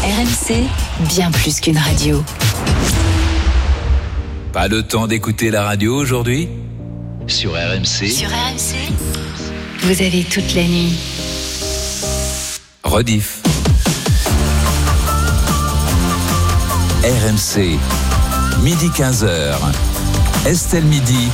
RMC, bien plus qu'une radio. Pas le temps d'écouter la radio aujourd'hui ? Sur RMC. Sur RMC, vous avez toute la nuit. Rediff. RMC, midi 15h. Estelle Midi.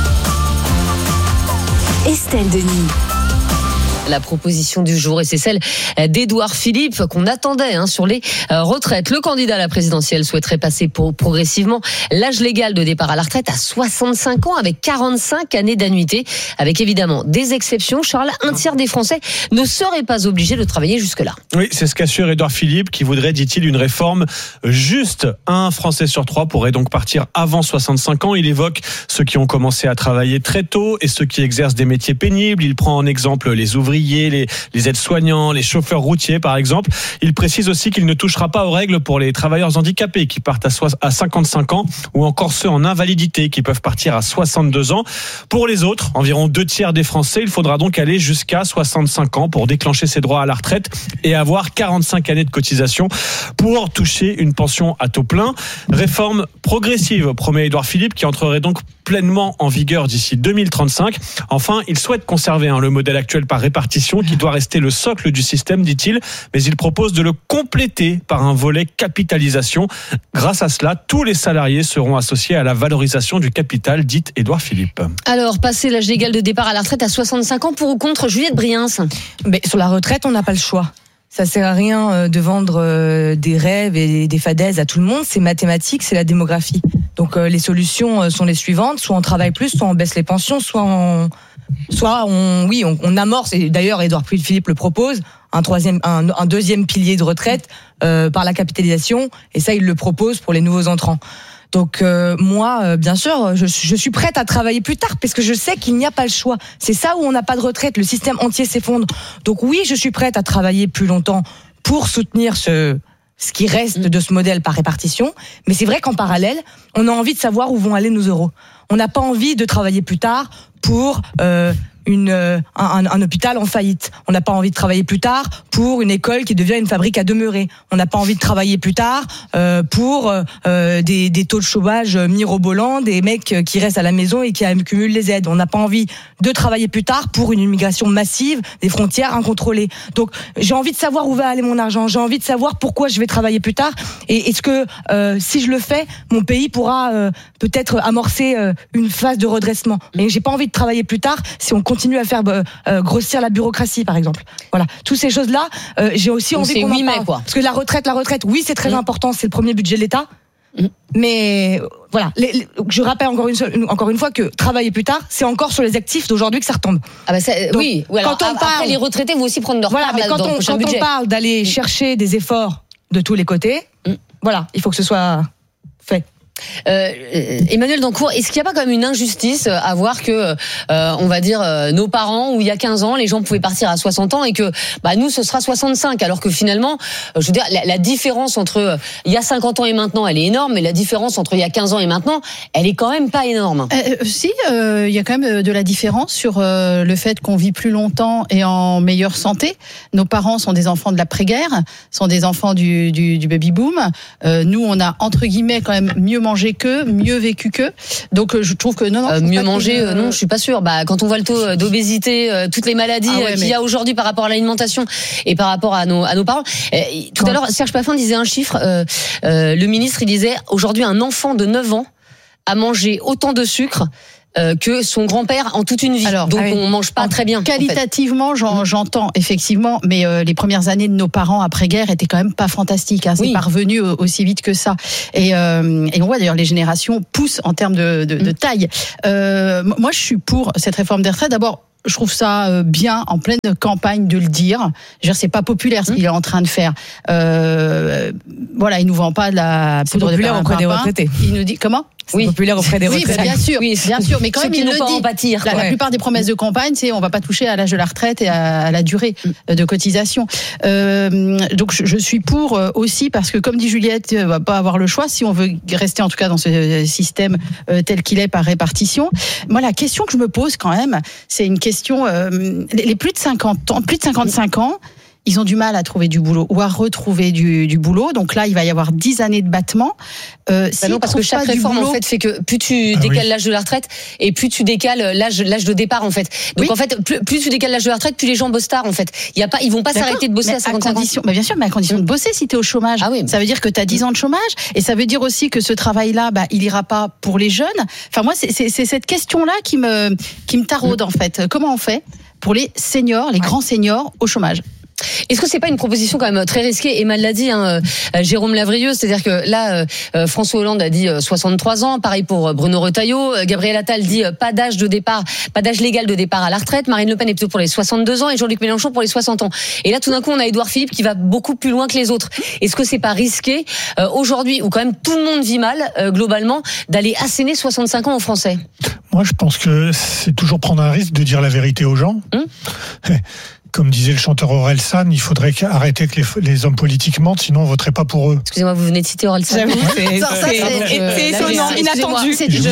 Estelle Denis. La proposition du jour, et c'est celle d'Édouard Philippe qu'on attendait sur les retraites. Le candidat à la présidentielle souhaiterait passer progressivement l'âge légal de départ à la retraite à 65 ans avec 45 années d'annuité, avec évidemment des exceptions. Charles, un tiers des Français ne seraient pas obligés de travailler jusque-là. Oui, c'est ce qu'assure Édouard Philippe qui voudrait, dit-il, une réforme juste. Un Français sur trois pourrait donc partir avant 65 ans. Il évoque ceux qui ont commencé à travailler très tôt et ceux qui exercent des métiers pénibles. Il prend en exemple les ouvriers, les aides-soignants, les chauffeurs routiers par exemple. Il précise aussi qu'il ne touchera pas aux règles pour les travailleurs handicapés qui partent à 55 ans ou encore ceux en invalidité qui peuvent partir à 62 ans. Pour les autres, environ 2 tiers des Français, il faudra donc aller jusqu'à 65 ans pour déclencher ses droits à la retraite et avoir 45 années de cotisation pour toucher une pension à taux plein. Réforme progressive, promet Édouard Philippe, qui entrerait donc pleinement en vigueur d'ici 2035. Enfin, il souhaite conserver le modèle actuel par répartition qui doit rester le socle du système, dit-il, mais il propose de le compléter par un volet capitalisation. Grâce à cela, tous les salariés seront associés à la valorisation du capital, dit Édouard Philippe. Alors, passer l'âge légal de départ à la retraite à 65 ans, pour ou contre Juliette Briens? Mais sur la retraite, on n'a pas le choix. Ça sert à rien de vendre des rêves et des fadaises à tout le monde. C'est mathématique, c'est la démographie. Donc les solutions sont les suivantes. Soit on travaille plus, soit on baisse les pensions, soit on amorce, et d'ailleurs Édouard Philippe le propose, un deuxième pilier de retraite par la capitalisation, et ça il le propose pour les nouveaux entrants. Donc moi, bien sûr, je suis prête à travailler plus tard parce que je sais qu'il n'y a pas le choix. C'est ça où on n'a pas de retraite, le système entier s'effondre. Donc oui, je suis prête à travailler plus longtemps pour soutenir ce qui reste de ce modèle par répartition. Mais c'est vrai qu'en parallèle, on a envie de savoir où vont aller nos euros. On n'a pas envie de travailler plus tard pour un hôpital en faillite. On n'a pas envie de travailler plus tard pour une école qui devient une fabrique à demeurer. On n'a pas envie de travailler plus tard pour des taux de chômage mirobolants, des mecs qui restent à la maison et qui accumulent les aides. On n'a pas envie de travailler plus tard pour une immigration massive, des frontières incontrôlées. Donc j'ai envie de savoir où va aller mon argent. J'ai envie de savoir pourquoi je vais travailler plus tard. Et est-ce que si je le fais, mon pays pourra peut-être amorcer une phase de redressement. Mais j'ai pas envie de travailler plus tard si on continue à faire grossir la bureaucratie, par exemple. Voilà, toutes ces choses-là, j'ai aussi donc envie qu'on en parle. Parce que la retraite, oui, c'est très important, c'est le premier budget de l'État. Mais voilà, je rappelle encore une fois que travailler plus tard, c'est encore sur les actifs d'aujourd'hui que ça retombe. Ah bah donc, oui. Alors, quand on parle, après les retraités vont aussi prendre leur part. Voilà, mais quand on parle d'aller chercher des efforts de tous les côtés, voilà, il faut que ce soit fait. Emmanuel Dancourt, est-ce qu'il n'y a pas quand même une injustice à voir que on va dire nos parents, où il y a 15 ans les gens pouvaient partir à 60 ans et que nous ce sera 65, alors que finalement je veux dire la différence entre il y a 50 ans et maintenant elle est énorme, mais la différence entre il y a 15 ans et maintenant elle est quand même pas énorme. Si, il y a quand même de la différence sur le fait qu'on vit plus longtemps et en meilleure santé. Nos parents sont des enfants de l'après-guerre, sont des enfants du baby-boom. Nous on a entre guillemets quand même mieux mangé qu'eux, mieux vécu qu'eux. Donc je trouve que non, mieux manger, non, je suis pas sûre. Quand on voit le taux d'obésité, toutes les maladies qu'il y a aujourd'hui par rapport à l'alimentation et par rapport à nos parents. Tout à l'heure, Serge Paffin disait un chiffre. Le ministre, il disait aujourd'hui un enfant de 9 ans a mangé autant de sucre que son grand-père en toute une vie. Alors, donc on mange pas très bien. Qualitativement, j'entends effectivement, mais les premières années de nos parents après-guerre étaient quand même pas fantastiques. C'est pas revenu aussi vite que ça. Et on voit d'ailleurs les générations poussent en termes de taille. Moi, je suis pour cette réforme des retraites. D'abord, je trouve ça bien en pleine campagne de le dire. Je veux dire, c'est pas populaire ce qu'il est en train de faire. Voilà, il nous vend pas de la poudre de perlimpinpin auprès des retraités. Il nous dit comment? C'est populaire auprès des retraités. Oui, bien sûr, mais quand même, il le dit. En pâtir, la plupart des promesses de campagne, c'est on va pas toucher à l'âge de la retraite et à la durée de cotisation. Donc, je suis pour aussi parce que, comme dit Juliette, on va pas avoir le choix si on veut rester en tout cas dans ce système tel qu'il est par répartition. Moi, la question que je me pose quand même, c'est une question. Les plus de 50 ans, plus de 55 ans. ils ont du mal à trouver du boulot ou à retrouver du boulot. Donc là, il va y avoir 10 années de battement. Non, parce que chaque réforme en fait fait que plus tu décales l'âge de la retraite et plus tu décales l'âge de départ en fait. Donc en fait, plus tu décales l'âge de la retraite, plus les gens bossent tard en fait. Ils vont pas s'arrêter de bosser à 55 ans. Bien sûr, mais à condition de bosser si t'es au chômage. Ah oui. Ça veut dire que t'as 10 ans de chômage et ça veut dire aussi que ce travail-là, il ira pas pour les jeunes. Enfin moi, c'est cette question-là qui me taraude en fait. Comment on fait pour les seniors, les grands seniors au chômage? Est-ce que c'est pas une proposition quand même très risquée? Emma l'a dit, Jérôme Lavrieux, c'est-à-dire que là, François Hollande a dit 63 ans, pareil pour Bruno Retailleau, Gabriel Attal dit pas d'âge légal de départ à la retraite, Marine Le Pen est plutôt pour les 62 ans et Jean-Luc Mélenchon pour les 60 ans. Et là, tout d'un coup, on a Édouard Philippe qui va beaucoup plus loin que les autres. Est-ce que c'est pas risqué aujourd'hui, où quand même tout le monde vit mal, globalement, d'aller asséner 65 ans aux Français? Moi, je pense que c'est toujours prendre un risque de dire la vérité aux gens. Comme disait le chanteur Orelsan, il faudrait arrêter que les hommes politiques mentent, sinon on voterait pas pour eux. Excusez-moi, vous venez de citer Orelsan. C'est étonnant, inattendu.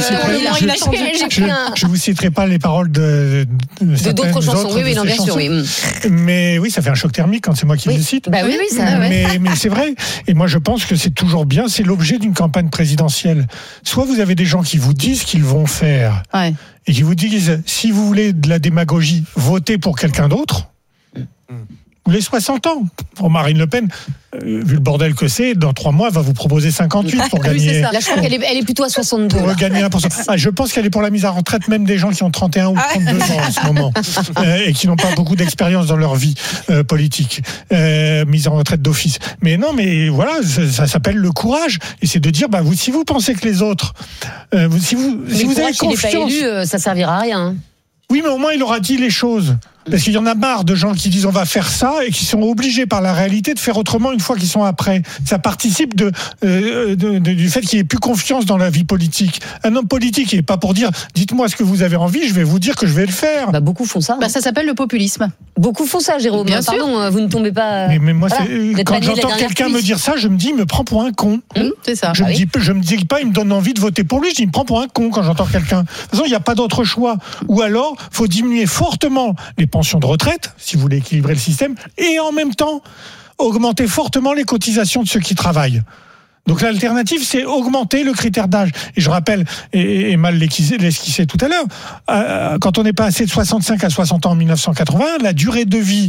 Je vous citerai pas les paroles de d'autres chansons. Oui, non, bien sûr, oui. Mais oui, ça fait un choc thermique quand c'est moi qui le cite. Bah oui, ça. Mais c'est vrai. Et moi, je pense que c'est toujours bien. C'est l'objet d'une campagne présidentielle. Soit vous avez des gens qui vous disent qu'ils vont faire, et qui vous disent, si vous voulez de la démagogie, votez pour quelqu'un d'autre. Ou les 60 ans. Pour Marine Le Pen, vu le bordel que c'est, dans 3 mois, elle va vous proposer 58 pour gagner. Oui, c'est ça. Là, je crois qu'elle est plutôt à 62. Pour gagner 1%. Je pense qu'elle est pour la mise à retraite même des gens qui ont 31 ou 32 ans en ce moment et qui n'ont pas beaucoup d'expérience dans leur vie politique. Mise en retraite d'office. Mais non, mais voilà, ça s'appelle le courage. Et c'est de dire, si vous pensez que les autres, si vous avez confiance, s'il n'est pas élu, ça servira à rien. Oui, mais au moins il aura dit les choses. Parce qu'il y en a marre de gens qui disent on va faire ça et qui sont obligés par la réalité de faire autrement une fois qu'ils sont après. Ça participe du fait qu'il n'y ait plus confiance dans la vie politique. Un homme politique n'est pas pour dire dites-moi ce que vous avez envie, je vais vous dire que je vais le faire. Beaucoup font ça. Ça s'appelle le populisme. Beaucoup font ça, Jérôme. Bien Pardon, vous ne tombez pas. Mais moi, quand j'entends quelqu'un me dire ça, je me dis il me prend pour un con. C'est ça. Je me dis pas il me donne envie de voter pour lui, je dis il me prend pour un con quand j'entends quelqu'un. De toute façon, il n'y a pas d'autre choix. Ou alors, faut diminuer fortement les pensions de retraite, si vous voulez équilibrer le système, et en même temps, augmenter fortement les cotisations de ceux qui travaillent. Donc l'alternative, c'est augmenter le critère d'âge. Et je rappelle, et mal l'esquissé tout à l'heure, quand on est passé de 65 à 60 ans en 1980, la durée de vie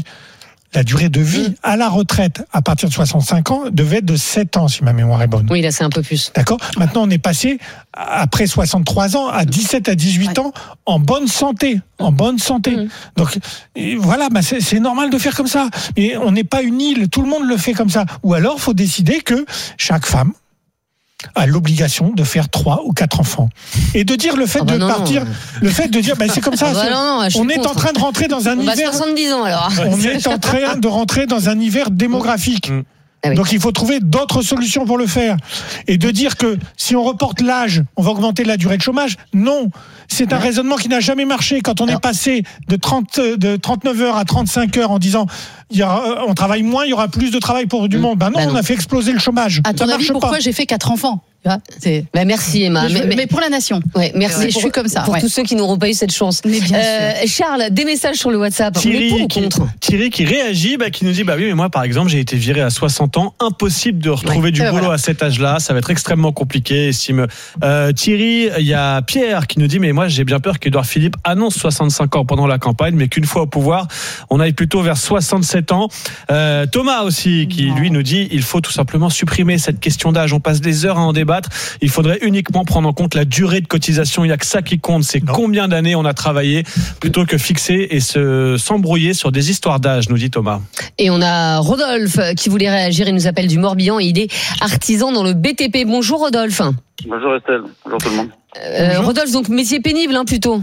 à la retraite à partir de 65 ans devait être de 7 ans, si ma mémoire est bonne. Oui, là, c'est un peu plus. D'accord ? Maintenant, on est passé, après 63 ans, à 17 à 18 ans, en bonne santé. Donc, voilà, c'est normal de faire comme ça. Mais on n'est pas une île, tout le monde le fait comme ça. Ou alors, il faut décider que chaque femme a l'obligation de faire 3 ou 4 enfants. Et de dire le fait le fait de dire, c'est comme ça. On est en train de rentrer dans un hiver. 70 ans alors. On est en train de rentrer dans un hiver démographique. Donc il faut trouver d'autres solutions pour le faire. Et de dire que si on reporte l'âge, on va augmenter la durée de chômage, non. C'est un raisonnement qui n'a jamais marché. Quand on est passé de 39 heures à 35 heures en disant on travaille moins, il y aura plus de travail pour du monde. Non, on a fait exploser le chômage. À ton avis, pourquoi j'ai fait 4 enfants ? Merci Emma. Mais pour la nation. Merci. Je suis comme ça. Pour tous ceux qui n'auront pas eu cette chance. Mais bien sûr. Charles, des messages sur le WhatsApp. Thierry qui réagit, qui nous dit oui, mais moi par exemple j'ai été viré à 60 ans, impossible de retrouver du boulot à cet âge-là, ça va être extrêmement compliqué. Estime Thierry. Il y a Pierre qui nous dit mais moi j'ai bien peur qu'Édouard Philippe annonce 65 ans pendant la campagne, mais qu'une fois au pouvoir, on aille plutôt vers 67 ans. Thomas aussi qui lui nous dit il faut tout simplement supprimer cette question d'âge. On passe des heures à en débattre. Il faudrait uniquement prendre en compte la durée de cotisation. Il n'y a que ça qui compte, c'est combien d'années on a travaillé, plutôt que fixer et s'embrouiller sur des histoires d'âge, nous dit Thomas. Et on a Rodolphe qui voulait réagir. Il nous appelle du Morbihan et il est artisan dans le BTP. Bonjour Rodolphe. Bonjour Estelle, bonjour tout le monde. Rodolphe, donc métier pénible plutôt.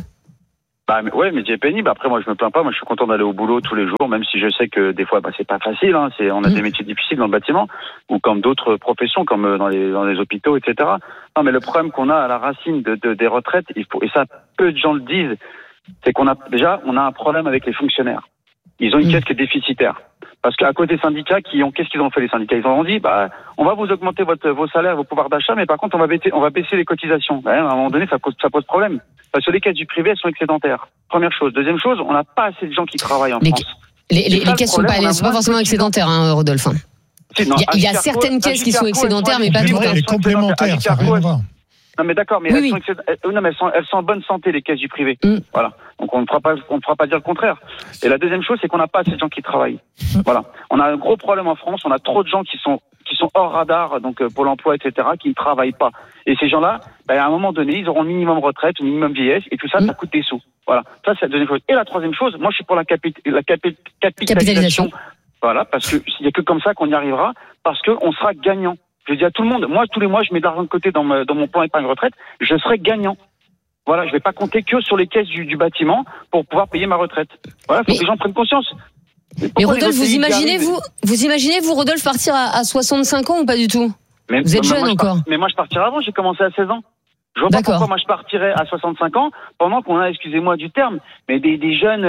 Métier pénible. Après, moi, je me plains pas. Moi, je suis content d'aller au boulot tous les jours, même si je sais que des fois, c'est pas facile. On a des métiers difficiles dans le bâtiment, ou comme d'autres professions, comme dans les hôpitaux, etc. Non, mais le problème qu'on a à la racine des retraites, et ça, peu de gens le disent, c'est qu'on a un problème avec les fonctionnaires. Ils ont une caisse qui est déficitaire. Parce qu'à côté des syndicats, qu'est-ce qu'ils ont fait les syndicats ? Ils ont dit, on va vous augmenter vos salaires, vos pouvoirs d'achat, mais par contre, on va baisser les cotisations. À un moment donné, ça pose problème. Parce que les caisses du privé, elles sont excédentaires. Première chose. Deuxième chose, on n'a pas assez de gens qui travaillent en France. Les caisses sont pas forcément excédentaires, hein, Rodolphe. Il y a certaines caisses qui sont excédentaires, mais pas toutes. Les complémentaires, ça n'a rien à voir. Non mais d'accord, mais elles sont en bonne santé, les caisses du privé. Voilà. Donc on ne fera pas dire le contraire. Et la deuxième chose, c'est qu'on n'a pas assez de gens qui travaillent. Voilà. On a un gros problème en France. On a trop de gens qui sont hors radar, donc Pôle emploi, etc., qui ne travaillent pas. Et ces gens-là, à un moment donné, ils auront un minimum retraite, un minimum vieillesse, et tout ça, ça coûte des sous. Voilà. Ça, c'est la deuxième chose. Et la troisième chose, moi, je suis pour la capitalisation. Voilà, parce que il n'y a que comme ça qu'on y arrivera, parce qu'on sera gagnant. Je dis à tout le monde, moi, tous les mois, je mets de l'argent de côté dans mon plan épargne retraite, je serai gagnant. Voilà, je vais pas compter que sur les caisses du bâtiment pour pouvoir payer ma retraite. Voilà, faut que les gens prennent conscience. Mais Rodolphe, vous imaginez, Rodolphe, partir à 65 ans ou pas du tout? Vous êtes jeune encore. Mais moi, je partirai avant, j'ai commencé à 16 ans. Je vois pas pourquoi moi je partirais à 65 ans pendant qu'on a, excusez-moi du terme, mais des jeunes,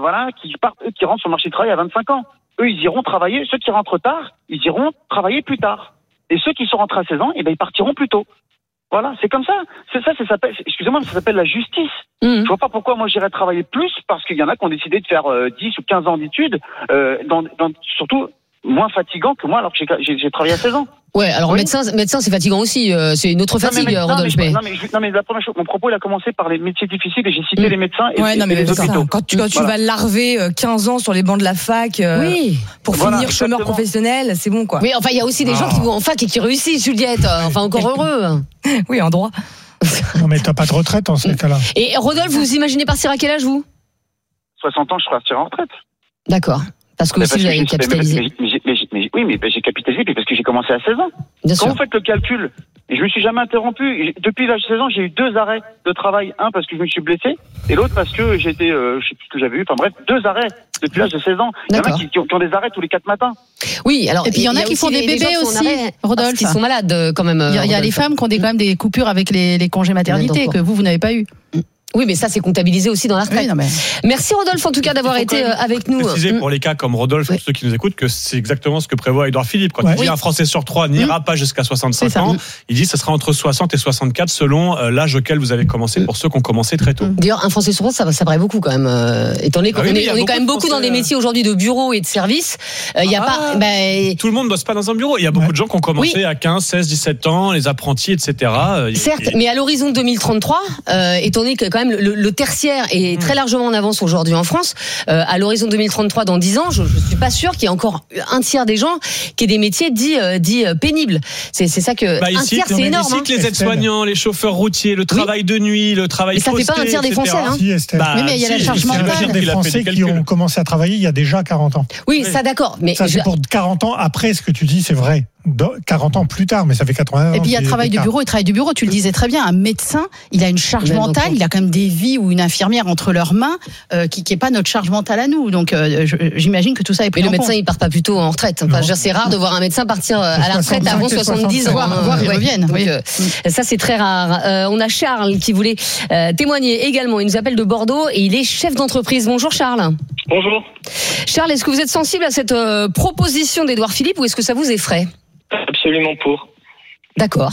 qui rentrent sur le marché du travail à 25 ans. Eux, ils iront travailler. Ceux qui rentrent tard, ils iront travailler plus tard. Et ceux qui sont rentrés à 16 ans, ils partiront plus tôt. Voilà, c'est comme ça. Ça s'appelle la justice. Je vois pas pourquoi moi j'irais travailler plus, parce qu'il y en a qui ont décidé de faire 10 ou 15 ans d'études, surtout moins fatigant que moi alors que j'ai travaillé à 16 ans. Ouais, alors médecin c'est fatigant aussi, c'est une autre fatigue, Rodolphe. Non mais la première chose, mon propos il a commencé par les métiers difficiles et j'ai cité les médecins et les hôpitaux. Quand tu vas larver 15 ans sur les bancs de la fac pour finir chômeur professionnel, c'est bon quoi. Oui, enfin il y a aussi des gens qui vont en fac et qui réussissent, Juliette, enfin encore heureux. Oui, en droit. Non mais t'as pas de retraite en ces cas-là. Et Rodolphe, vous imaginez partir à quel âge vous? 60 ans, je serai partir en retraite. D'accord. Parce que aussi vous avez capitalisé. Mais j'ai capitalisé parce que j'ai commencé à 16 ans. Quand vous faites le calcul, et je me suis jamais interrompu. Depuis l'âge de 16 ans, j'ai eu 2 arrêts de travail. Un parce que je me suis blessé, et l'autre parce que j'étais, je sais plus ce que j'avais eu. Enfin bref, 2 arrêts depuis l'âge de 16 ans. Il y en a qui ont des arrêts tous les 4 matins. Oui, alors. Et puis il y en a qui font des bébés aussi, Rodolphe. Qui sont malades quand même. Il y a les femmes qui ont quand même des coupures avec les congés maternité que vous n'avez pas eu. Oui, mais ça, c'est comptabilisé aussi dans la retraite. Oui, Merci Rodolphe, en tout cas, d'avoir été avec nous. Préciser pour les cas comme Rodolphe, ceux qui nous écoutent, que c'est exactement ce que prévoit Édouard Philippe. Quand il dit un Français sur 3 n'ira pas jusqu'à 65 ans, il dit que ce sera entre 60 et 64 selon l'âge auquel vous avez commencé pour ceux qui ont commencé très tôt. D'ailleurs, un Français sur 3, ça paraît beaucoup quand même. Étant donné qu'on est quand même beaucoup dans des métiers aujourd'hui de bureau et de service. Il y a pas. Tout le monde ne bosse pas dans un bureau. Il y a beaucoup de gens qui ont commencé à 15, 16, 17 ans, les apprentis, etc. Certes, mais à l'horizon 2033, étant donné que quand même le tertiaire est très largement en avance aujourd'hui en France. À l'horizon 2033, dans 10 ans, je suis pas sûr qu'il y ait encore un tiers des gens qui aient des métiers dits pénibles. C'est ça que un tiers, c'est énorme. Ici, que les aides-soignants, les chauffeurs routiers, le travail de nuit, le travail posté, mais ça fait pas un tiers des Français. Oui, mais il y a la charge mentale. Des Français qui ont commencé à travailler il y a déjà 40 ans. Oui, ça d'accord. Mais ça c'est pour 40 ans après. Ce que tu dis, c'est vrai. 40 ans plus tard, mais ça fait 80 ans. Et puis il y a travail de bureau et travail du bureau. Tu le disais très bien, un médecin, il a une charge mentale, il a quand même des vies ou une infirmière entre leurs mains qui est pas notre charge mentale à nous. Donc j'imagine que tout ça est pris en compte. Mais le médecin, il part pas plutôt en retraite. Enfin, c'est rare de voir un médecin partir à la retraite avant 70 ans. Voire ils reviennent. Donc, ça c'est très rare. On a Charles qui voulait témoigner également. Il nous appelle de Bordeaux et il est chef d'entreprise. Bonjour Charles. Bonjour. Charles, est-ce que vous êtes sensible à cette proposition d'Édouard Philippe ou est-ce que ça vous effraie? Absolument pour. D'accord.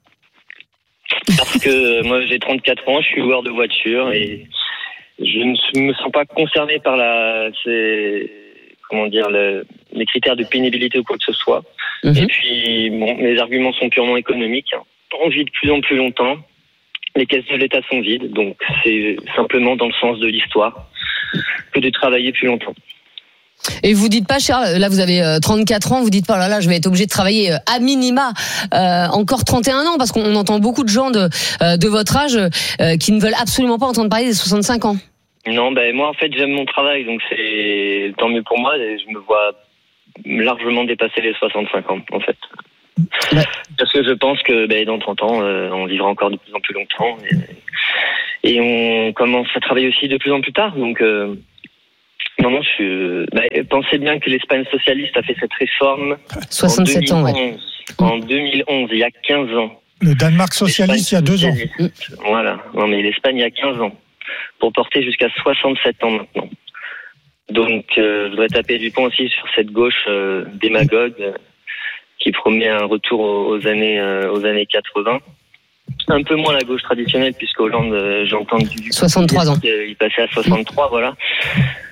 Parce que moi j'ai 34 ans, je suis loueur de voiture et je ne me sens pas concerné par les critères de pénibilité ou quoi que ce soit. Et puis mes arguments sont purement économiques. On vit de plus en plus longtemps, les caisses de l'État sont vides, donc c'est simplement dans le sens de l'histoire que de travailler plus longtemps. Et vous dites pas, Charles, là vous avez 34 ans, vous dites pas, là je vais être obligé de travailler à minima encore 31 ans, parce qu'on entend beaucoup de gens de votre âge qui ne veulent absolument pas entendre parler des 65 ans. Non, moi en fait j'aime mon travail, donc c'est tant mieux pour moi, et je me vois largement dépasser les 65 ans en fait. Ouais. Parce que je pense que dans 30 ans, on vivra encore de plus en plus longtemps, et on commence à travailler aussi de plus en plus tard, donc... Non, pensez bien que l'Espagne socialiste a fait cette réforme 67 en 2011, ans, ouais. En 2011, il y a 15 ans. Le Danemark socialiste, il y a 2 ans. Voilà. Non, mais l'Espagne, il y a 15 ans. Pour porter jusqu'à 67 ans maintenant. Donc, je voudrais taper du poing aussi sur cette gauche démagogue qui promet un retour aux années 80. Un peu moins la gauche traditionnelle, puisque Hollande, j'ai entendu 63 ans. Il passait à 63, voilà.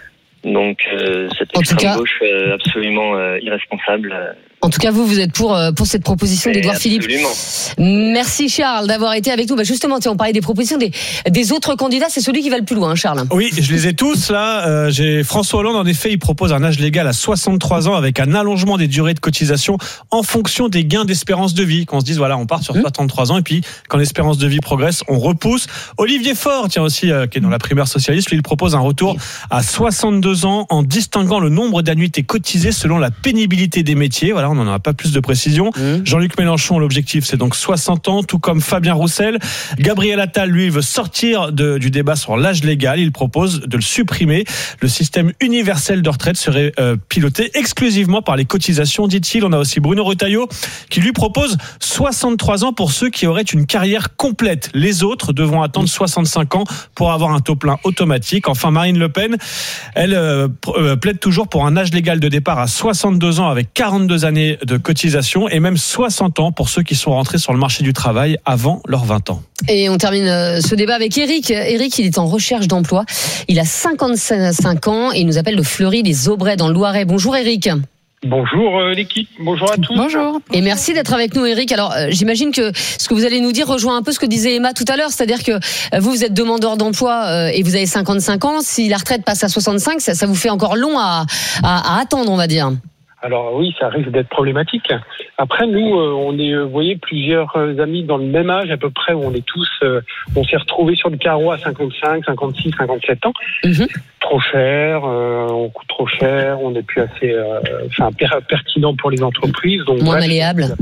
Donc cette extrême gauche absolument irresponsable. En tout cas, vous êtes pour cette proposition d'Édouard Philippe. Merci Charles d'avoir été avec nous. Justement, on parlait des propositions des autres candidats. C'est celui qui va le plus loin, Charles. Oui, je les ai tous là. J'ai François Hollande, en effet, il propose un âge légal à 63 ans avec un allongement des durées de cotisation en fonction des gains d'espérance de vie. Qu'on se dise, voilà, on part sur 63 ans et puis quand l'espérance de vie progresse, on repousse. Olivier Faure, tiens aussi, qui est dans la primaire socialiste, lui, il propose un retour à 62 ans en distinguant le nombre d'annuités cotisées selon la pénibilité des métiers. Voilà, on n'en a pas plus de précision. Jean-Luc Mélenchon, l'objectif, c'est donc 60 ans, tout comme Fabien Roussel. Gabriel Attal, lui, veut sortir du débat sur l'âge légal. Il propose de le supprimer. Le système universel de retraite serait piloté exclusivement par les cotisations, dit-il. On a aussi Bruno Retailleau qui lui propose 63 ans pour ceux qui auraient une carrière complète. Les autres devront attendre 65 ans pour avoir un taux plein automatique. Enfin, Marine Le Pen, elle plaide toujours pour un âge légal de départ à 62 ans avec 42 années de cotisation et même 60 ans pour ceux qui sont rentrés sur le marché du travail avant leurs 20 ans. Et on termine ce débat avec Eric. Eric, il est en recherche d'emploi. Il a 55 ans et il nous appelle de Fleury-les-Aubrais dans le Loiret. Bonjour Eric. Bonjour l'équipe, bonjour à tous. Bonjour. Et merci d'être avec nous Eric. Alors j'imagine que ce que vous allez nous dire rejoint un peu ce que disait Emma tout à l'heure, c'est-à-dire que vous êtes demandeur d'emploi et vous avez 55 ans. Si la retraite passe à 65, ça vous fait encore long à attendre, on va dire. Alors oui, ça risque d'être problématique. Après, nous, on est, vous voyez, plusieurs amis dans le même âge à peu près, où on est tous, on s'est retrouvés sur le carreau à 55, 56, 57 ans. Trop cher, on coûte trop cher, on n'est plus assez, pertinent pour les entreprises. Donc moins malléable.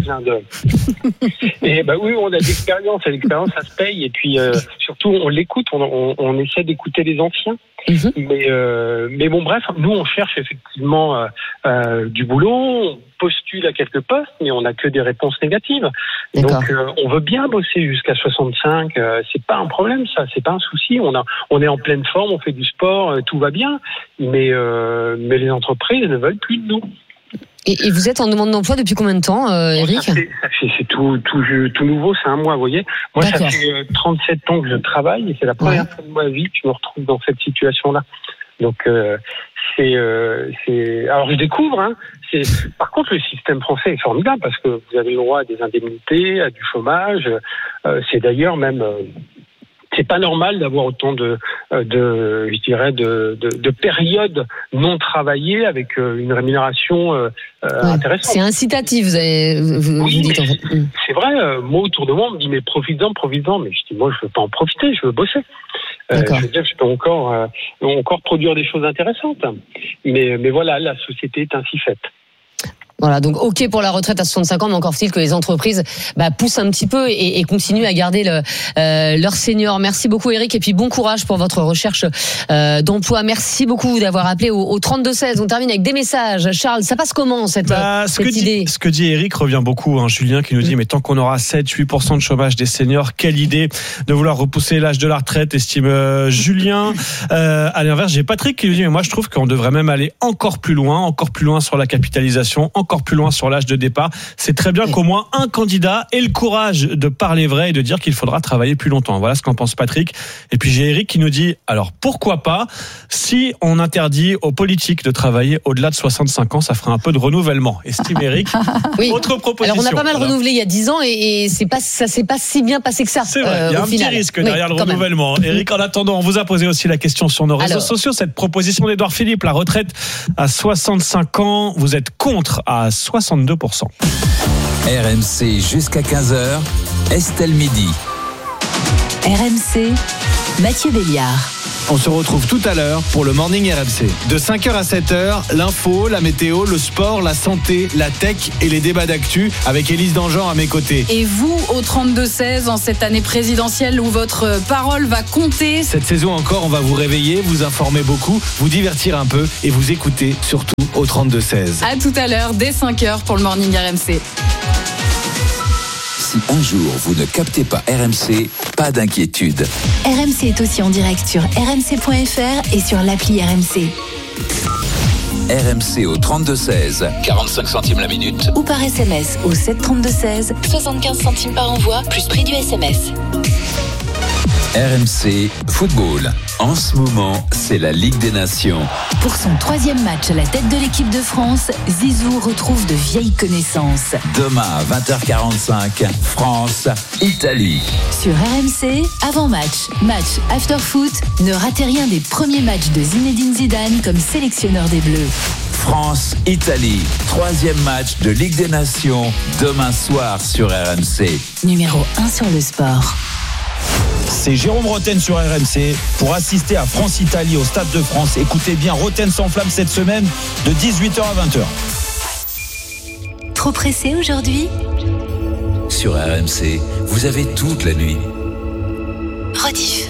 Et oui, on a de l'expérience, et l'expérience, ça se paye. Et puis surtout, on l'écoute, on essaie d'écouter les anciens. Mais bon, bref, nous on cherche effectivement du boulot, on postule à quelques postes, mais on n'a que des réponses négatives. D'accord. Donc on veut bien bosser jusqu'à 65, c'est pas un problème, ça, c'est pas un souci. On est en pleine forme, on fait du sport, tout va bien, mais les entreprises ne veulent plus de nous. Et vous êtes en demande d'emploi depuis combien de temps, Eric ? C'est tout nouveau, c'est un mois, vous voyez. Moi, ça fait 37 ans que je travaille et c'est la première fois de ma vie que je me retrouve dans cette situation-là. Donc, alors je découvre, hein. Par contre, le système français est formidable parce que vous avez le droit à des indemnités, à du chômage. C'est d'ailleurs même... c'est pas normal d'avoir autant de périodes non travaillées avec une rémunération intéressante. C'est incitatif, vous dites en fait. C'est vrai, moi autour de moi on me dit mais profites-en, mais je dis moi je veux pas en profiter, je veux bosser. Je veux dire je peux encore produire des choses intéressantes. Mais voilà, la société est ainsi faite. Voilà, donc ok pour la retraite à 65 ans, mais encore faut-il que les entreprises poussent un petit peu et continuent à garder leurs seniors. Merci beaucoup Eric et puis bon courage pour votre recherche d'emploi. Merci beaucoup d'avoir appelé au 32-16. On termine avec des messages. Charles, ça passe comment cette idée ? Ce que dit Eric revient beaucoup. Julien qui nous dit mais tant qu'on aura 7-8% de chômage des seniors, quelle idée de vouloir repousser l'âge de la retraite, estime Julien. À l'inverse, j'ai Patrick qui nous dit mais moi je trouve qu'on devrait même aller encore plus loin sur la capitalisation, encore plus loin sur l'âge de départ. C'est très bien qu'au moins un candidat ait le courage de parler vrai et de dire qu'il faudra travailler plus longtemps. Voilà ce qu'en pense Patrick. Et puis j'ai Eric qui nous dit, alors pourquoi pas, si on interdit aux politiques de travailler au-delà de 65 ans, ça ferait un peu de renouvellement. Estime Eric. Oui. Autre proposition. Alors on a pas mal renouvelé il y a 10 ans et ça s'est pas si bien passé que ça. C'est vrai, il y a un petit risque derrière le renouvellement. Eric, en attendant, on vous a posé aussi la question sur nos réseaux sociaux. Cette proposition d'Édouard Philippe, la retraite à 65 ans, vous êtes contre à 62%. RMC jusqu'à 15h, Estelle Midi. RMC, Mathieu Béliard. On se retrouve tout à l'heure pour le Morning RMC. De 5h à 7h, l'info, la météo, le sport, la santé, la tech et les débats d'actu avec Élise Dangean à mes côtés. Et vous, au 32-16, en cette année présidentielle où votre parole va compter. Cette saison encore, on va vous réveiller, vous informer beaucoup, vous divertir un peu et vous écouter surtout au 32-16. À tout à l'heure, dès 5h pour le Morning RMC. Si un jour vous ne captez pas RMC, pas d'inquiétude. RMC est aussi en direct sur rmc.fr et sur l'appli RMC. RMC au 32-16, 45 centimes la minute. Ou par SMS au 7 32 16, 75 centimes par envoi, plus prix du SMS. RMC Football. En ce moment, c'est la Ligue des Nations. Pour son 3e match à la tête de l'équipe de France, Zizou retrouve de vieilles connaissances. Demain à 20h45, France-Italie. Sur RMC, avant-match, match after-foot, ne ratez rien des premiers matchs de Zinedine Zidane comme sélectionneur des Bleus. France-Italie, 3e match de Ligue des Nations, demain soir sur RMC. Numéro 1 sur le sport. C'est Jérôme Roten sur RMC pour assister à France-Italie au Stade de France. Écoutez bien, Roten s'enflamme cette semaine de 18h à 20h. Trop pressé aujourd'hui ? Sur RMC, vous avez toute la nuit. Rediff.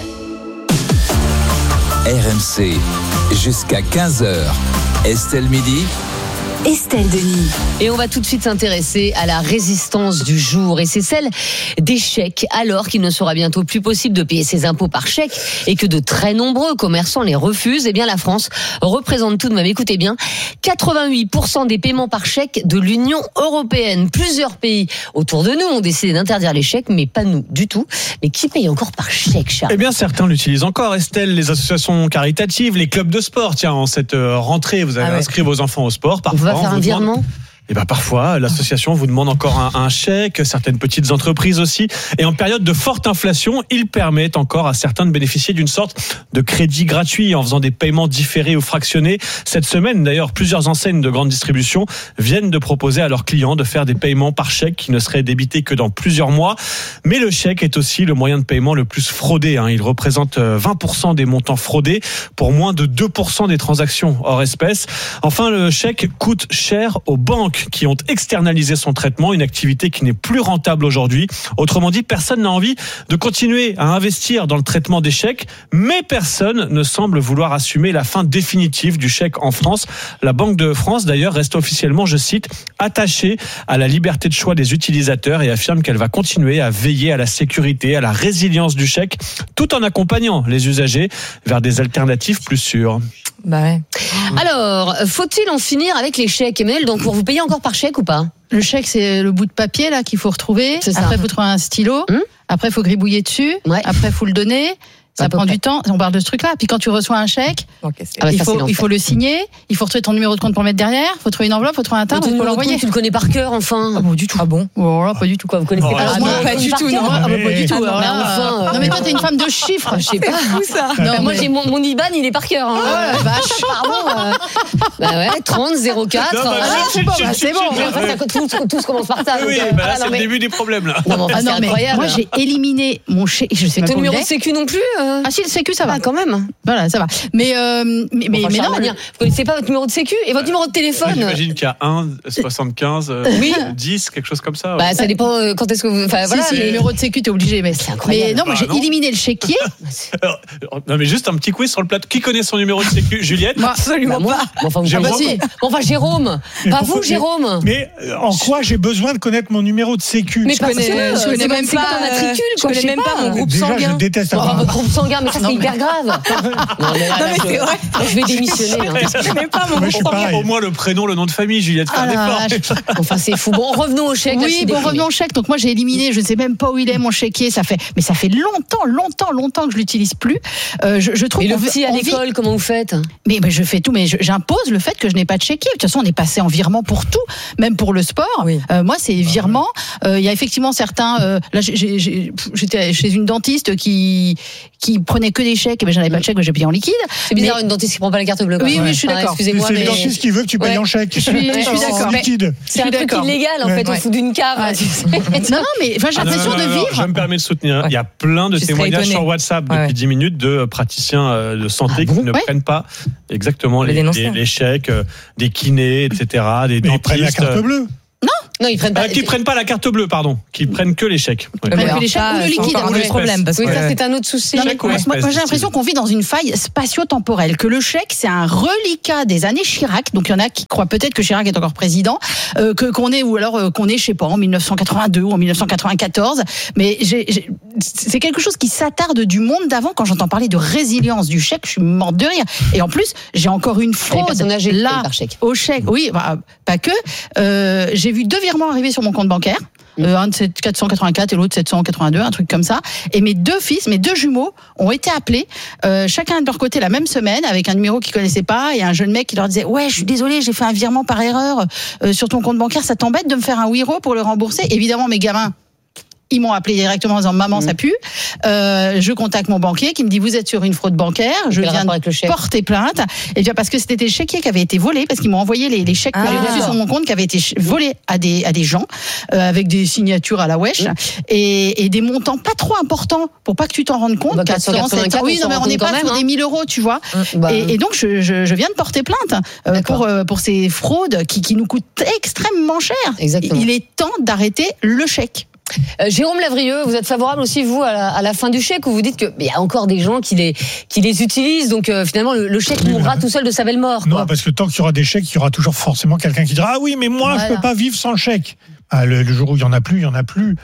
RMC, jusqu'à 15h. Estelle Midi. Estelle Denis. Et on va tout de suite s'intéresser à la résistance du jour. Et c'est celle des chèques. Alors qu'il ne sera bientôt plus possible de payer ses impôts par chèque et que de très nombreux commerçants les refusent, eh bien la France représente tout de même, écoutez bien, 88% des paiements par chèque de l'Union européenne. Plusieurs pays autour de nous ont décidé d'interdire les chèques, mais pas nous du tout. Mais qui paye encore par chèque, Charles ? Eh bien, certains l'utilisent encore, Estelle. Les associations caritatives, les clubs de sport. Tiens, en cette rentrée, vous avez inscrit vos enfants au sport. Parfois, on va faire un virement. Et ben parfois, l'association vous demande encore un chèque, certaines petites entreprises aussi. Et en période de forte inflation, ils permettent encore à certains de bénéficier d'une sorte de crédit gratuit en faisant des paiements différés ou fractionnés. Cette semaine, d'ailleurs, plusieurs enseignes de grande distribution viennent de proposer à leurs clients de faire des paiements par chèque qui ne seraient débités que dans plusieurs mois. Mais le chèque est aussi le moyen de paiement le plus fraudé. Il représente 20% des montants fraudés pour moins de 2% des transactions hors espèces. Enfin, le chèque coûte cher aux banques qui ont externalisé son traitement, une activité qui n'est plus rentable aujourd'hui. Autrement dit, personne n'a envie de continuer à investir dans le traitement des chèques, mais personne ne semble vouloir assumer la fin définitive du chèque en France. La Banque de France, d'ailleurs, reste officiellement, je cite, attachée à la liberté de choix des utilisateurs et affirme qu'elle va continuer à veiller à la sécurité, à la résilience du chèque, tout en accompagnant les usagers vers des alternatives plus sûres. Bah ouais. Alors, faut-il en finir avec les chèques, Emmanuel ? Donc, pour vous payer encore par chèque ou pas ? Le chèque, c'est le bout de papier là qu'il faut retrouver. Après, il faut trouver un stylo. Après, il faut gribouiller dessus. Après, il faut le donner. Ça prend du temps. On parle de ce truc-là. Puis quand tu reçois un chèque, il faut le signer. Il faut retrouver ton numéro de compte pour le mettre derrière. Il faut trouver une enveloppe, il faut trouver un timbre, il faut l'envoyer. Tu le connais par cœur, enfin. Ah bon, du tout. Ah bon ? Voilà, pas du tout. Quoi, vous connaissez pas moi, pas du tout. Non, pas du tout. Non, mais toi, t'es une femme de chiffres. Je sais pas. Ça. Non, moi, j'ai mon IBAN, il est par cœur. Oh la vache. Pardon. Bah ouais, 30 04. C'est bon. Tout se commence par ça. Oui, là, c'est le début des problèmes, là. Non, c'est incroyable. Moi, j'ai éliminé mon chèque. Je sais pas. Ton numéro de sécu non plus ? Ah si, le sécu, ça va. Quand même. Voilà, ça va. Mais non. Vous connaissez pas votre numéro de sécu et votre numéro de téléphone ? J'imagine qu'il y a 1, 75, 10, quelque chose comme ça. Bah, ça dépend quand est-ce que vous. Enfin, voilà. Si, le numéro de sécu, t'es obligé. Mais c'est incroyable. Mais non, moi, j'ai éliminé le chéquier. Non, mais juste un petit quiz sur le plateau. Qui connaît son numéro de sécu ? Juliette ? Moi, absolument pas. Enfin, Jérôme. Pas vous, Jérôme. Mais en quoi j'ai besoin de connaître mon numéro de sécu ? Mais je connais même pas ton matricule. Je connais même pas mon groupe sanguin. Déjà, je déteste avoir votre groupe sanguin, mais ça, c'est hyper grave. Non, mais c'est vrai. Je vais démissionner. Je connais pas mon groupe sanguin. Au moins le prénom, le nom de famille, Juliette. Enfin, c'est fou. Bon, revenons au chèque. Oui, revenons au chèque. Donc moi, j'ai éliminé. Je ne sais même pas où il est mon chéquier. Ça fait longtemps que je l'utilise plus. Je trouve. Et le petit à l'école, comment vous faites ? Mais je fais tout. Mais j'impose le fait que je n'ai pas de chéquier. De toute façon, on est passé en virement pour tout, même pour le sport. Oui. Moi, c'est virement. Il y a effectivement certains. Là, j'étais chez une dentiste qui prenait que des chèques. Mais j'en avais pas de chèque, j'ai payé en liquide. C'est bizarre, une dentiste qui prend pas la carte bleue. Oui, je suis d'accord. Excusez-moi, c'est le dentiste qui veut que tu payes en chèque. Je suis d'accord. C'est un truc illégal en fait, au fond d'une cave. Non, mais j'ai l'impression de vivre. Je me permets de soutenir. Il y a plein de témoignages sur WhatsApp depuis 10 minutes de praticiens de santé qui ne prennent pas exactement les chèques, des kinés, etc., des dentistes. Ils prennent la carte bleue. Non, ils prennent pas. Qui prennent pas la carte bleue, pardon. Qui prennent que les chèques. Ils prennent que les chèques ou le liquide. C'est un problème parce que ça c'est un autre souci. Moi j'ai l'impression qu'on vit dans une faille spatio-temporelle, que le chèque c'est un reliquat des années Chirac. Donc il y en a qui croient peut-être que Chirac est encore président, qu'on est je sais pas en 1982 ou en 1994. Mais c'est quelque chose qui s'attarde du monde d'avant. Quand j'entends parler de résilience du chèque, je suis morte de rire. Et en plus j'ai encore une fraude là au chèque. Oui, pas que. J'ai vu 2 virements arriver sur mon compte bancaire. un de 484 et l'autre 782, un truc comme ça. Et mes deux jumeaux ont été appelés, chacun de leur côté la même semaine, avec un numéro qu'ils connaissaient pas, et un jeune mec qui leur disait ouais, je suis désolé, j'ai fait un virement par erreur sur ton compte bancaire, ça t'embête de me faire un Wiro pour le rembourser? Évidemment, mes gamins, ils m'ont appelé directement en disant maman, ça pue. Je contacte mon banquier qui me dit vous êtes sur une fraude bancaire, je viens de porter plainte. Et bien parce que c'était des chéquiers qui avaient été volés, parce qu'ils m'ont envoyé les chèques que j'ai reçus sur mon compte qui avaient été volés à des gens avec des signatures à la wesh et des montants pas trop importants pour pas que tu t'en rendes compte. 484, oui, non mais on n'est pas sur des 1000 euros, tu vois. Et donc je viens de porter plainte pour ces fraudes qui nous coûtent extrêmement cher. Exactement. Il est temps d'arrêter le chèque. Jérôme Lavrieux, vous êtes favorable aussi, vous, à la fin du chèque, ou vous dites qu'il y a encore des gens qui les utilisent, donc finalement le chèque mourra tout seul de sa belle mort? Non, parce que tant qu'il y aura des chèques, il y aura toujours forcément quelqu'un qui dira ah oui, mais moi je peux pas vivre sans chèque. Le jour où il y en a plus, il y en a plus.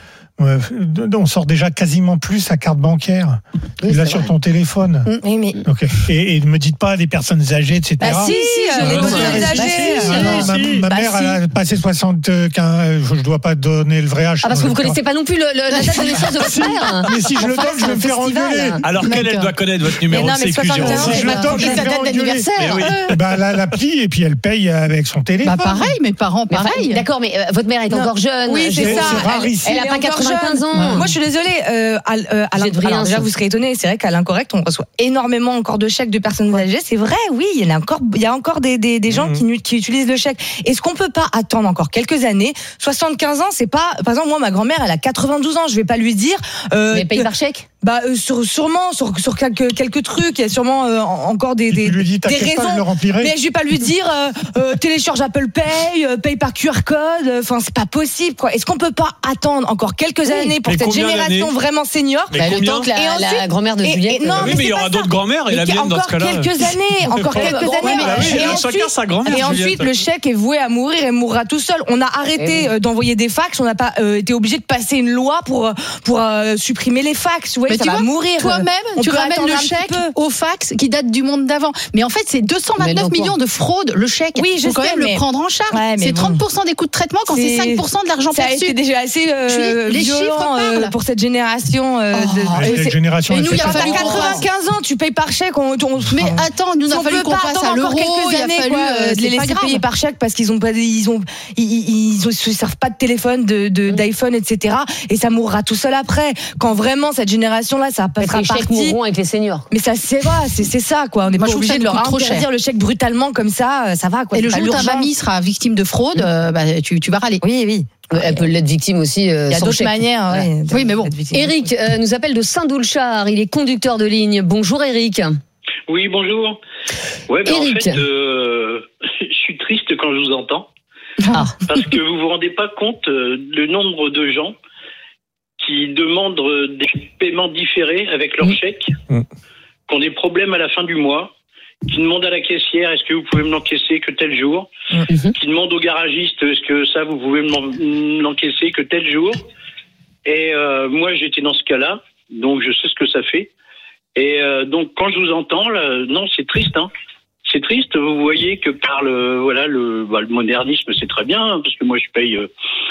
On sort déjà quasiment plus sa carte bancaire. Tu l'as sur ton téléphone. Oui, mais... Et ne me dites pas des personnes âgées, etc. Si, les personnes âgées. Ma mère, elle a passé 75. Je ne dois pas donner le vrai âge. Parce que vous ne connaissez pas non plus la date de naissance de votre mère. Mais si je le donne, je vais me faire engueuler. Alors qu'elle doit connaître votre numéro de sécu, Jérôme? Si je le donne, je vais me faire engueuler. Elle appli et puis elle paye avec son téléphone. Pareil, mes parents, pareil. D'accord, mais votre mère est encore jeune. Oui, c'est ça. Elle n'a pas 95 ans. Moi, je suis désolée. Alors, déjà, vous serez étonnés. C'est vrai qu'à l'Incorrect, on reçoit énormément encore de chèques de personnes âgées. C'est vrai, oui. Il y a encore des gens qui utilisent le chèque. Est-ce qu'on peut pas attendre encore quelques années? 75 ans, c'est pas. Par exemple, moi, ma grand-mère, elle a 92 ans. Je vais pas lui dire. Mais paye par chèque? Sûrement sur quelques trucs. Il y a sûrement encore des raisons. Mais je vais pas lui dire télécharge Apple Pay, paye par QR code. Enfin, c'est pas possible, quoi. Est-ce qu'on peut pas attendre encore quelques années pour cette génération vraiment senior? Le temps que la grand-mère de Juliette. Mais il y aura d'autres grand-mères et la mienne dans ce cas-là. Encore quelques années. Chacun sa grand-mère. Et ensuite, le chèque est voué à mourir et mourra tout seul. On a arrêté d'envoyer des fax. On n'a pas été obligé de passer une loi pour supprimer les fax. Ouais, ça va mourir. Toi-même, tu ramènes le chèque au fax qui date du monde d'avant. Mais en fait, c'est 229 millions de fraudes, le chèque. Oui, je sais, quand même le prendre en charge. C'est 30% des coûts de traitement quand c'est 5% de l'argent perçu. C'est déjà assez les chiffres pour cette génération. Cette génération. Et nous, il y a 95 ans, tu payes par chèque. Mais attends, nous a fallu qu'on passe à l'euro. Quelques années, de les laisser payer par chèque parce qu'ils ont pas, ils se servent pas de téléphone, d'iPhone, etc. Et ça mourra tout seul après. Quand vraiment cette génération-là, ça passera partie. Les chèques mourront avec les seniors. Mais ça, c'est vrai, c'est ça, quoi. On n'est pas obligé de leur interdire le chèque brutalement comme ça. Ça va, quoi. Et le jour où ta mamie sera victime de fraude, tu vas râler. Oui. Elle peut l'être victime aussi. Il y a d'autres manières. Oui, mais bon. Eric nous appelle de Saint-Doulchard. Il est conducteur de ligne. Bonjour, Eric. Oui, bonjour. Ouais, Eric. En fait, je suis triste quand je vous entends. Parce que vous vous rendez pas compte le nombre de gens qui demandent des paiements différés avec leur chèque, qui ont des problèmes à la fin du mois, qui demandent à la caissière est-ce que vous pouvez me l'encaisser que tel jour, qui demandent au garagiste est-ce que ça vous pouvez me l'encaisser que tel jour. Et moi j'étais dans ce cas-là, donc je sais ce que ça fait. Et donc quand je vous entends là, non, c'est triste, hein. C'est triste, vous voyez que par le modernisme, c'est très bien, parce que moi je paye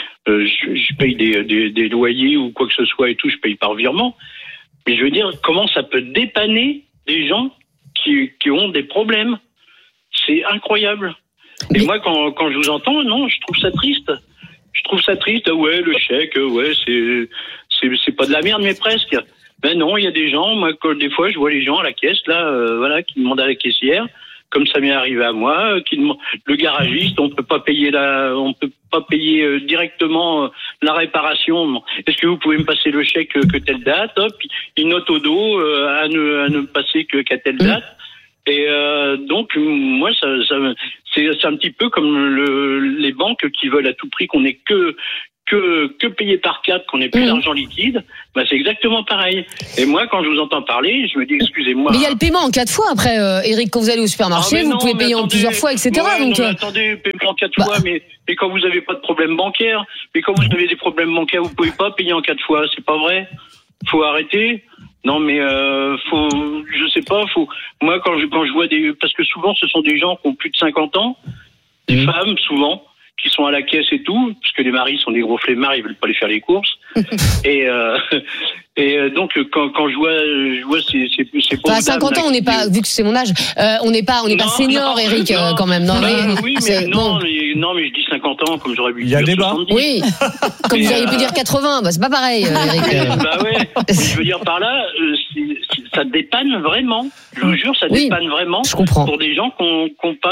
des loyers ou quoi que ce soit et tout, je paye par virement. Mais je veux dire, comment ça peut dépanner des gens qui ont des problèmes? C'est incroyable. Et moi, quand je vous entends, non, je trouve ça triste. Je trouve ça triste. Ouais, le chèque, ouais, c'est pas de la merde, mais presque. Ben non, il y a des gens, moi, des fois, je vois les gens à la caisse, là, qui demandent à la caissière, comme ça m'est arrivé à moi, le garagiste, on peut pas payer directement la réparation. Est-ce que vous pouvez me passer le chèque que telle date? Hop, il note au dos à ne passer qu'à telle date. Et donc moi, c'est un petit peu comme les banques qui veulent à tout prix qu'on ait que payer par carte, qu'on ait plus d'argent liquide. Bah, c'est exactement pareil. Et moi, quand je vous entends parler, je me dis, excusez-moi. Mais il y a le paiement en 4 fois après, Eric, quand vous allez au supermarché, vous pouvez payer en plusieurs fois, etc. Ouais, donc, attendez, paiement en 4 fois, mais quand vous n'avez pas de problème bancaire, mais quand vous avez des problèmes bancaires, vous pouvez pas payer en 4 fois, c'est pas vrai. Faut arrêter. Non, mais je sais pas, moi, quand je vois parce que souvent, ce sont des gens qui ont plus de 50 ans, des femmes, souvent, qui sont à la caisse et tout, parce que les maris sont des gros flemmards, ils veulent pas aller faire les courses. Et donc quand je vois ces pauvres à 50 ans, on n'est pas, vu que c'est mon âge, on n'est pas senior, Eric, quand même. Non, oui, mais non, mais je dis 50 ans, comme j'aurais pu dire 70. Oui, comme vous auriez pu dire 80, c'est pas pareil, Eric. Bah ouais, je veux dire par là, ça dépanne vraiment. Je vous jure, ça dépanne vraiment pour des gens qui n'ont pas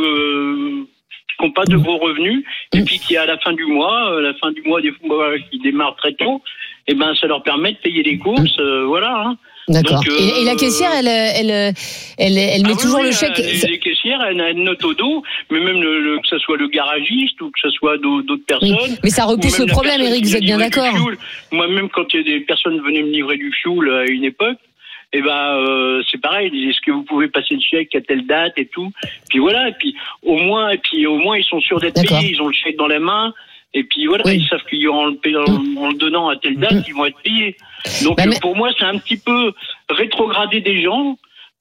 de gros revenus, et puis qui à la fin du mois des fois qui démarrent très tôt, et ben ça leur permet de payer les courses, voilà. Hein. D'accord. Donc, et la caissière, elle met toujours le chèque. Les caissières, elles notent au dos, mais même que ce soit le garagiste ou que ce soit d'autres personnes. Oui. Mais ça repousse le problème, Eric, vous êtes bien d'accord? Moi-même, quand des personnes venaient me livrer du fioul à une époque, et c'est pareil, ils disaient, est-ce que vous pouvez passer le chèque à telle date et tout. Puis voilà, et puis au moins ils sont sûrs d'être payés, ils ont le chèque dans la main. Et puis voilà, ils savent qu'en le donnant à telle date, ils vont être payés. Donc pour moi, c'est un petit peu rétrogradé des gens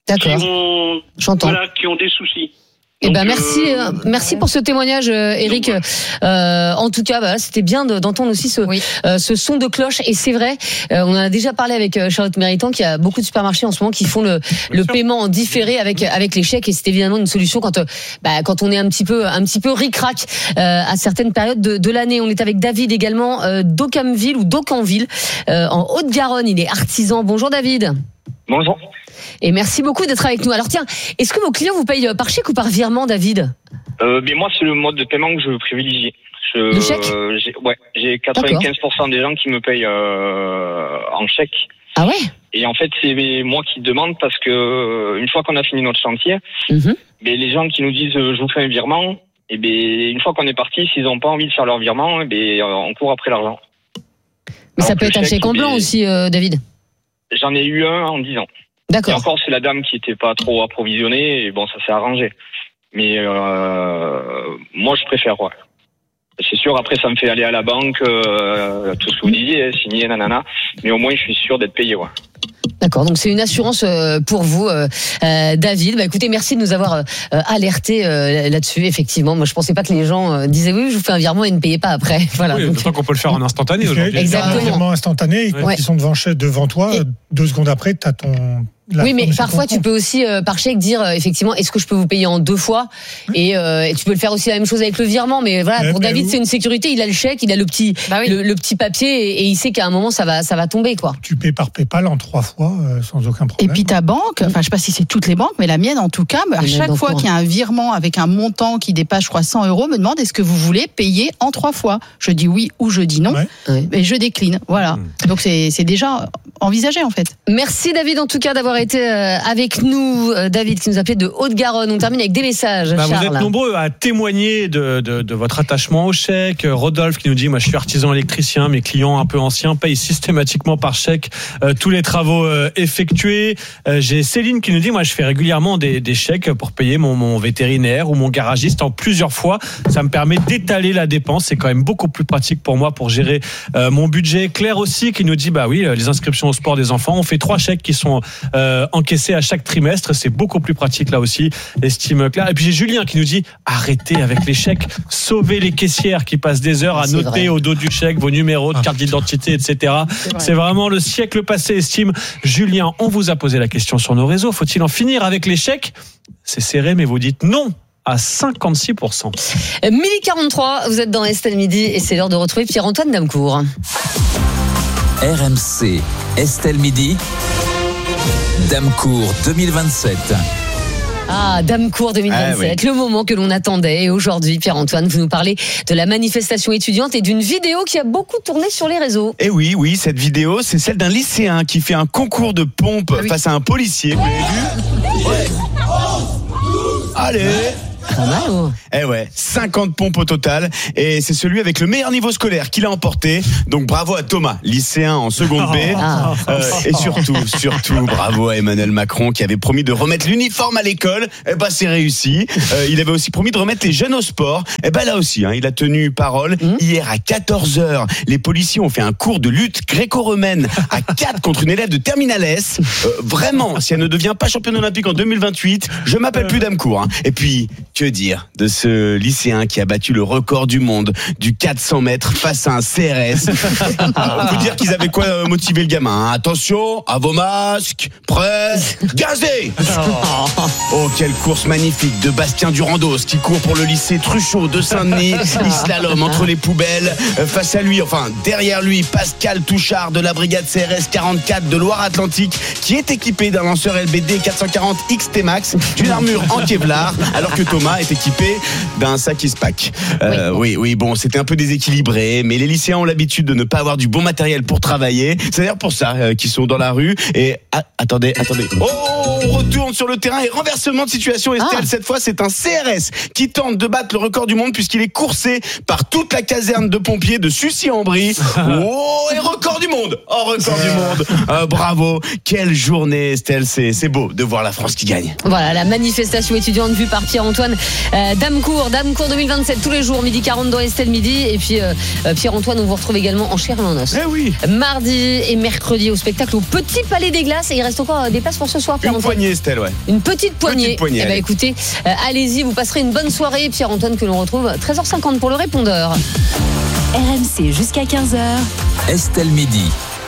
qui ont des soucis. Eh ben merci pour ce témoignage, Eric. En tout cas, c'était bien d'entendre aussi ce son de cloche. Et c'est vrai, on en a déjà parlé avec Charlotte Méritant, qu'il y a beaucoup de supermarchés en ce moment qui font le paiement en différé avec les chèques. Et c'est évidemment une solution quand on est un petit peu ric-rac à certaines périodes de l'année. On est avec David également d'Aucamville ou d'Aucanville en Haute-Garonne. Il est artisan. Bonjour David. Bonjour. Et merci beaucoup d'être avec nous. Alors tiens, est-ce que vos clients vous payent par chèque ou par virement, David? Moi, c'est le mode de paiement que je privilégie. Le chèque? J'ai 95% des gens qui me payent en chèque. Ah ouais? Et en fait, c'est moi qui demande parce que une fois qu'on a fini notre chantier, les gens qui nous disent je vous fais un virement, une fois qu'on est parti, s'ils n'ont pas envie de faire leur virement, on court après l'argent. Mais ça peut être un chèque en blanc aussi, David. J'en ai eu un en 10 ans. D'accord. Et encore, c'est la dame qui était pas trop approvisionnée, et ça s'est arrangé. Mais moi, je préfère, C'est sûr, après, ça me fait aller à la banque, tout ce que vous disiez, signer, nanana. Mais au moins, je suis sûr d'être payé, D'accord, donc c'est une assurance pour vous, David. Écoutez, merci de nous avoir alertés là-dessus. Effectivement, moi je pensais pas que les gens disaient oui, je vous fais un virement et ne payez pas après. Voilà. Oui, d'autant qu'on peut le faire en instantané aujourd'hui. Exactement. Un virement instantané, ils sont devant toi, 2 secondes après, tu as ton... Oui, mais parfois tu peux aussi par chèque dire effectivement est-ce que je peux vous payer en 2 fois et tu peux le faire aussi la même chose avec le virement, mais voilà, pour David c'est une sécurité, il a le chèque, il a le petit le petit papier et il sait qu'à un moment ça va tomber Tu paies par PayPal en 3 fois sans aucun problème. Et puis ta banque, je sais pas si c'est toutes les banques, mais la mienne en tout cas, à chaque fois qu'il y a un virement avec un montant qui dépasse je crois 100 €, me demande est-ce que vous voulez payer en 3 fois. Je dis oui ou je dis non, et je décline. Voilà. Donc c'est déjà envisagé en fait. Merci David en tout cas d'avoir été avec nous. David qui nous appelait de Haute-Garonne. On termine avec des messages. Vous êtes nombreux à témoigner de votre attachement au chèque. Rodolphe qui nous dit moi je suis artisan électricien, mes clients un peu anciens payent systématiquement par chèque tous les travaux effectués. J'ai Céline qui nous dit moi je fais régulièrement des chèques pour payer mon vétérinaire ou mon garagiste en plusieurs fois. Ça me permet d'étaler la dépense. C'est quand même beaucoup plus pratique pour moi pour gérer mon budget. Claire aussi qui nous dit les inscriptions au sport des enfants, on fait 3 chèques qui sont encaissés à chaque trimestre, c'est beaucoup plus pratique là aussi, estime Claire. Et puis j'ai Julien qui nous dit arrêtez avec les chèques, sauvez les caissières qui passent des heures à noter au dos du chèque vos numéros de carte d'identité, etc. C'est vraiment le siècle passé, estime Julien. On vous a posé la question sur nos réseaux, faut-il en finir avec les chèques? C'est serré, mais vous dites non à 56%. 12h43, vous êtes dans Estelle Midi et c'est l'heure de retrouver Pierre-Antoine Damcourt. RMC, Estelle Midi, Damcourt 2027. Damcourt 2027, le moment que l'on attendait. Et aujourd'hui, Pierre-Antoine, vous nous parlez de la manifestation étudiante et d'une vidéo qui a beaucoup tourné sur les réseaux. Et oui, cette vidéo, c'est celle d'un lycéen qui fait un concours de pompe face à un policier. Vous l'avez vu ? Allez. Pas mal, 50 pompes au total. Et c'est celui avec le meilleur niveau scolaire qui l'a emporté. Donc bravo à Thomas, lycéen en seconde B. Et surtout, bravo à Emmanuel Macron qui avait promis de remettre l'uniforme à l'école. C'est réussi. Il avait aussi promis de remettre les jeunes au sport. Là aussi, il a tenu parole. Hier à 14h, les policiers ont fait un cours de lutte gréco-romaine à 4 contre une élève de Terminal S. Vraiment, si elle ne devient pas championne olympique en 2028, je m'appelle plus Damcourt. Et puis, Que dire de ce lycéen qui a battu le record du monde du 400 mètres face à un CRS. On peut dire qu'ils avaient quoi motiver le gamin. Attention, à vos masques, prêts, gazez. Oh, quelle course magnifique de Bastien Durandos qui court pour le lycée Truchot de Saint-Denis. Il slalom entre les poubelles. Face à lui, enfin derrière lui, Pascal Touchard de la brigade CRS 44 de Loire-Atlantique qui est équipé d'un lanceur LBD 440 XT Max, d'une armure en Kevlar, alors que Thomas est équipé d'un sac Ispac. Oui, bon, c'était un peu déséquilibré, mais les lycéens ont l'habitude de ne pas avoir du bon matériel pour travailler. C'est d'ailleurs pour ça qu'ils sont dans la rue. Et attendez. Oh, on retourne sur le terrain et renversement de situation. Estelle, cette fois, c'est un CRS qui tente de battre le record du monde puisqu'il est coursé par toute la caserne de pompiers de Sucy-en-Brie. Oh, et record du monde. Oh, record du monde. Bravo. Quelle journée, Estelle. C'est beau de voir la France qui gagne. Voilà, la manifestation étudiante vue par Pierre-Antoine Damecourt 2027 tous les jours, 12h40 dans Estelle Midi. Et puis Pierre-Antoine, on vous retrouve également en chair et en os. Mardi et mercredi au spectacle au Petit Palais des Glaces. Et il reste encore des places pour ce soir, Pierre-Antoine. Une poignée, Estelle, ouais. Une petite poignée. Eh ben, écoutez, allez-y, vous passerez une bonne soirée. Pierre-Antoine que l'on retrouve 13h50 pour le répondeur. RMC jusqu'à 15h. Estelle Midi.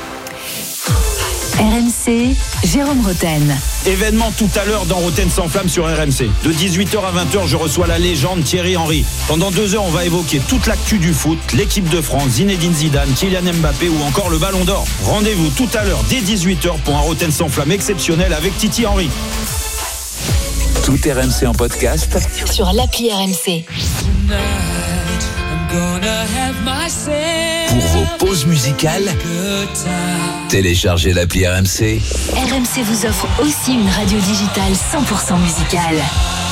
RMC, Jérôme Rotten. Événement tout à l'heure dans Rotten sans flamme sur RMC. De 18h à 20h, je reçois la légende Thierry Henry. Pendant 2 heures, on va évoquer toute l'actu du foot, l'équipe de France, Zinedine Zidane, Kylian Mbappé ou encore le Ballon d'Or. Rendez-vous tout à l'heure dès 18h pour un Rotten sans flamme exceptionnel avec Titi Henry. Tout RMC en podcast sur l'appli RMC. Pour vos pauses musicales, téléchargez l'appli RMC. RMC vous offre aussi une radio digitale 100% musicale.